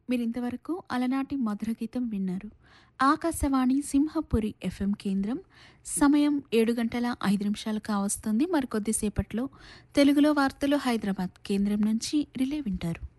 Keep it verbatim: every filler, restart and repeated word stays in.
మీరింతవరకు అలనాటి మధుర గీతం విన్నారు. ఆకాశవాణి సింహపురి ఎఫ్ఎం కేంద్రం. సమయం ఏడు గంటల ఐదు నిమిషాలు కావస్తుంది. మరికొద్దిసేపట్లో తెలుగులో వార్తలు హైదరాబాద్ కేంద్రం నుంచి రిలే వింటారు.